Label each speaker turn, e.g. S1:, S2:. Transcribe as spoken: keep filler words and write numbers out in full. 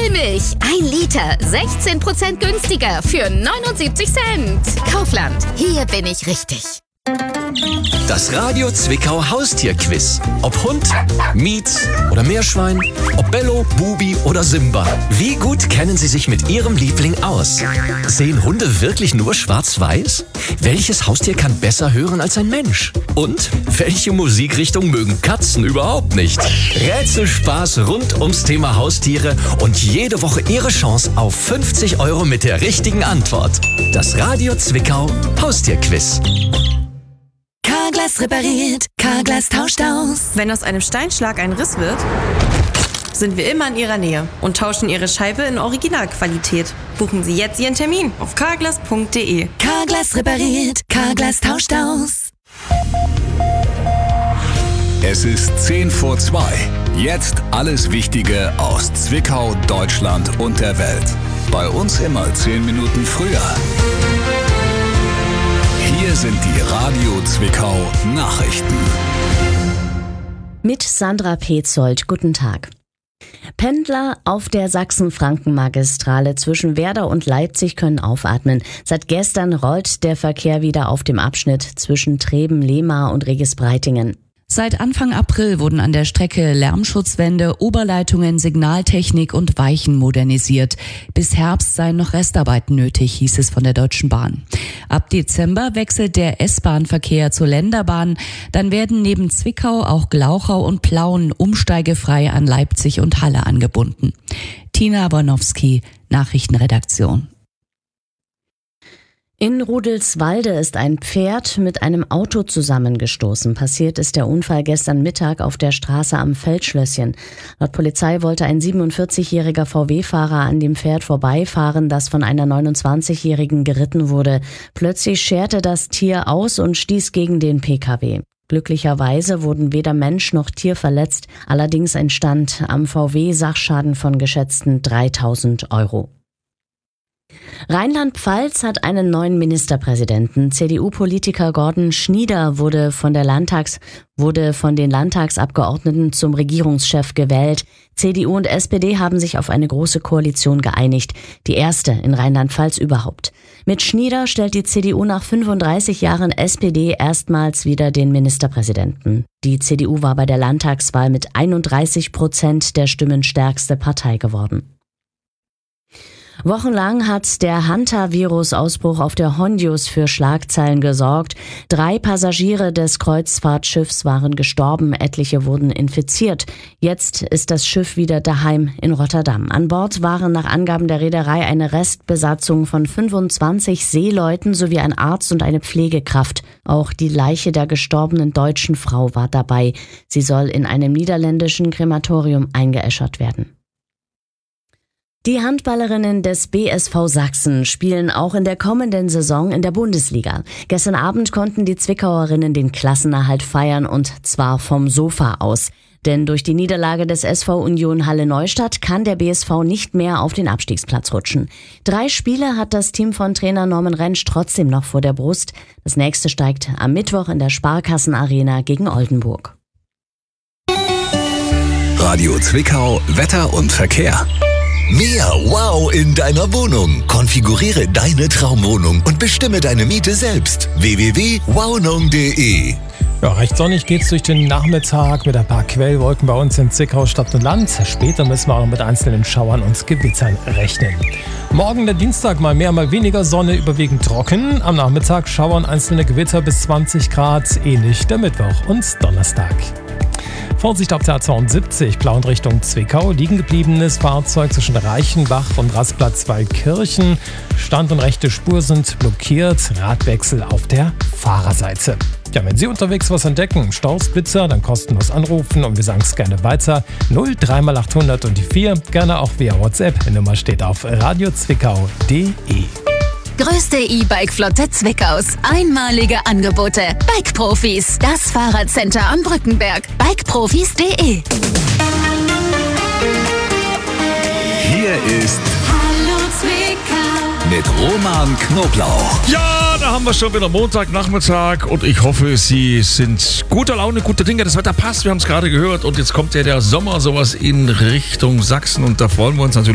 S1: Vollmilch, ein Liter, sechzehn Prozent günstiger für neunundsiebzig Cent. Kaufland, hier bin ich richtig.
S2: Das Radio Zwickau Haustierquiz. Ob Hund, Mietz oder Meerschwein, ob Bello, Bubi oder Simba. Wie gut kennen Sie sich mit Ihrem Liebling aus? Sehen Hunde wirklich nur schwarz-weiß? Welches Haustier kann besser hören als ein Mensch? Und welche Musikrichtung mögen Katzen überhaupt nicht? Rätselspaß rund ums Thema Haustiere und jede Woche Ihre Chance auf fünfzig Euro mit der richtigen Antwort. Das Radio Zwickau Haustierquiz.
S3: Carglass repariert, Carglass tauscht aus.
S4: Wenn aus einem Steinschlag ein Riss wird, sind wir immer in Ihrer Nähe und tauschen Ihre Scheibe in Originalqualität. Buchen Sie jetzt Ihren Termin auf carglass punkt de.
S3: Carglass repariert, Carglass tauscht aus.
S5: Es ist zehn vor zwei. Jetzt alles Wichtige aus Zwickau, Deutschland und der Welt. Bei uns immer zehn Minuten früher. Hier sind die Radio Zwickau Nachrichten.
S6: Mit Sandra Petzold. Guten Tag. Pendler auf der Sachsen-Franken-Magistrale zwischen Werder und Leipzig können aufatmen. Seit gestern rollt der Verkehr wieder auf dem Abschnitt zwischen Treben-Lehmar und Regis-Breitingen.
S7: Seit Anfang April wurden an der Strecke Lärmschutzwände, Oberleitungen, Signaltechnik und Weichen modernisiert. Bis Herbst seien noch Restarbeiten nötig, hieß es von der Deutschen Bahn. Ab Dezember wechselt der S-Bahn-Verkehr zur Länderbahn. Dann werden neben Zwickau auch Glauchau und Plauen umsteigefrei an Leipzig und Halle angebunden. Tina Bornowski, Nachrichtenredaktion.
S6: In Rudelswalde ist ein Pferd mit einem Auto zusammengestoßen. Passiert ist der Unfall gestern Mittag auf der Straße am Feldschlösschen. Laut Polizei wollte ein siebenundvierzigjähriger V W-Fahrer an dem Pferd vorbeifahren, das von einer neunundzwanzigjährigen geritten wurde. Plötzlich scherte das Tier aus und stieß gegen den P K W. Glücklicherweise wurden weder Mensch noch Tier verletzt. Allerdings entstand am V W Sachschaden von geschätzten dreitausend Euro. Rheinland-Pfalz hat einen neuen Ministerpräsidenten. C D U-Politiker Gordon Schnieder wurde von der Landtags, wurde von den Landtagsabgeordneten zum Regierungschef gewählt. C D U und S P D haben sich auf eine große Koalition geeinigt. Die erste in Rheinland-Pfalz überhaupt. Mit Schnieder stellt die C D U nach fünfunddreißig Jahren S P D erstmals wieder den Ministerpräsidenten. Die C D U war bei der Landtagswahl mit einunddreißig Prozent der Stimmen stärkste Partei geworden. Wochenlang hat der Hanta-Virus-Ausbruch auf der Hondius für Schlagzeilen gesorgt. Drei Passagiere des Kreuzfahrtschiffs waren gestorben, etliche wurden infiziert. Jetzt ist das Schiff wieder daheim in Rotterdam. An Bord waren nach Angaben der Reederei eine Restbesatzung von fünfundzwanzig Seeleuten sowie ein Arzt und eine Pflegekraft. Auch die Leiche der gestorbenen deutschen Frau war dabei. Sie soll in einem niederländischen Krematorium eingeäschert werden. Die Handballerinnen des B S V Sachsen spielen auch in der kommenden Saison in der Bundesliga. Gestern Abend konnten die Zwickauerinnen den Klassenerhalt feiern und zwar vom Sofa aus. Denn durch die Niederlage des S V Union Halle Neustadt kann der B S V nicht mehr auf den Abstiegsplatz rutschen. Drei Spiele hat das Team von Trainer Norman Rentsch trotzdem noch vor der Brust. Das nächste steigt am Mittwoch in der Sparkassenarena gegen Oldenburg.
S5: Radio Zwickau, Wetter und Verkehr. Mehr Wow in deiner Wohnung. Konfiguriere deine Traumwohnung und bestimme deine Miete selbst. w w w punkt wownung punkt de.
S8: Ja, recht sonnig geht's durch den Nachmittag mit ein paar Quellwolken bei uns in Zwickau, Stadt und Land. Später müssen wir auch mit einzelnen Schauern und Gewittern rechnen. Morgen der Dienstag mal mehr, mal weniger Sonne, überwiegend trocken. Am Nachmittag schauern einzelne Gewitter bis zwanzig Grad, ähnlich der Mittwoch und Donnerstag. Vorsicht auf der A zweiundsiebzig, Plauen Richtung Zwickau. Liegen gebliebenes Fahrzeug zwischen Reichenbach und Rastplatz Waldkirchen. Stand und rechte Spur sind blockiert. Radwechsel auf der Fahrerseite. Ja, wenn Sie unterwegs was entdecken, Staus, Blitzer, dann kostenlos anrufen und wir sagen es gerne weiter. null drei mal achthundert und die vier, gerne auch via WhatsApp. Die Nummer steht auf radiozwickau punkt de.
S1: Größte E-Bike-Flotte Zwickaus. Einmalige Angebote. Bike-Profis. Das Fahrradcenter am Brückenberg. bikeprofis punkt de.
S5: Hier ist
S3: Hallo Zwickau
S5: mit Roman Knoblauch.
S9: Ja, da haben wir schon wieder Montagnachmittag und ich hoffe, Sie sind guter Laune, guter Dinge. Das Wetter passt, wir haben es gerade gehört und jetzt kommt ja der Sommer sowas in Richtung Sachsen und da freuen wir uns natürlich